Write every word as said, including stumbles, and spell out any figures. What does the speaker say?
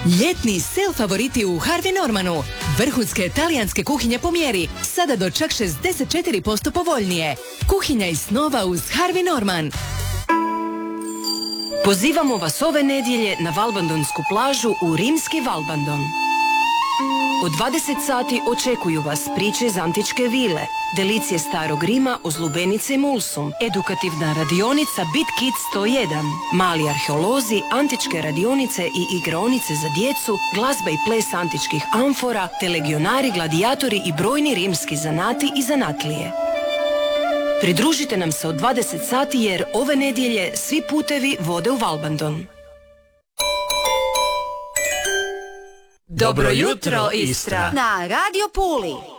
Ljetni sale favoriti u Harvey Normanu. Vrhunske talijanske kuhinje po mjeri. Sada do čak šezdeset četiri posto povoljnije. Kuhinja iz snova uz Harvey Norman. Pozivamo vas ove nedjelje na Valbandonsku plažu u rimski Valbandon. U dvadeset sati očekuju vas priče iz antičke vile, delicije starog Rima uz lubenice i mulsum, edukativna radionica Bit Kids sto jedan, mali arheolozi, antičke radionice i igraonice za djecu, glazba i ples antičkih amfora, te legionari, gladijatori i brojni rimski zanati i zanatlije. Pridružite nam se od dvadeset sati jer ove nedjelje svi putevi vode u Valbandon. Dobro jutro, Istra! Na Radio Puli.